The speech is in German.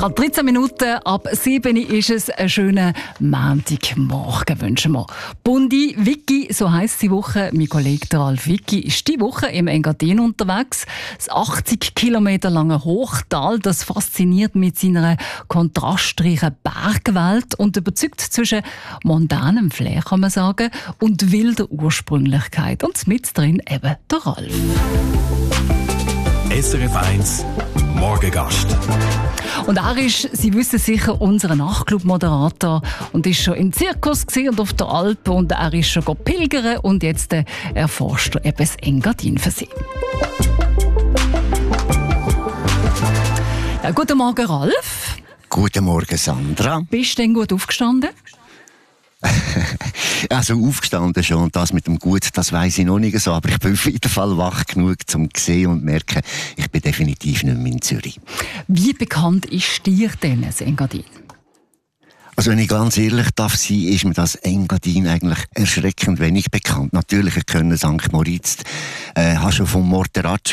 Ja, 13 Minuten ab 7 ist es. Einen schönen Montagmorgen wünschen wir. Bundi Vicky, so heisst die Woche. Mein Kollege Ralf Vicky ist die Woche im Engadin unterwegs. Das 80 Kilometer lange Hochtal, das fasziniert mit seiner kontrastreichen Bergwelt und überzeugt zwischen mondanem Flair, kann man sagen, und wilder Ursprünglichkeit. Und mit drin eben der Ralf. SRF 1 Morgengast. Und er ist, Sie wissen sicher, unser Nachtclub-Moderator und ist schon im Zirkus und auf der Alp und er ist schon pilgern und jetzt erforscht er eben das Engadin für Sie. Ja, guten Morgen, Ralf. Guten Morgen, Sandra. Bist du denn gut aufgestanden? Also aufgestanden schon, und das mit dem Gut, das weiss ich noch nicht so, aber ich bin auf jeden Fall wach genug, um zu sehen und merken, ich bin definitiv nicht mehr in Zürich. Wie bekannt ist dir denn das Engadin? Also wenn ich ganz ehrlich darf sein, ist mir das Engadin eigentlich erschreckend wenig bekannt. Natürlich, ich kenne St. Moritz, habe schon vom Morteratsch